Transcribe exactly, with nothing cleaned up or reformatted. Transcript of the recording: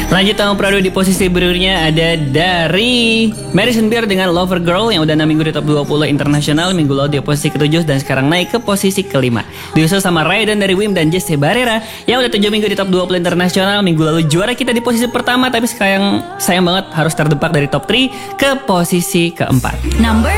Lanjut tahun Prado di posisi berikutnya ada dari Madison Beer dengan Lover Girl yang udah enam minggu di top dua puluh internasional. Minggu lalu di posisi ketujuh dan sekarang naik ke posisi kelima. Diusul sama Raiden dari Wim dan Jesse Barrera yang udah tujuh minggu di top dua puluh internasional. Minggu lalu juara kita di posisi pertama, tapi sekarang sayang banget harus terdepak dari top tiga ke posisi keempat. Number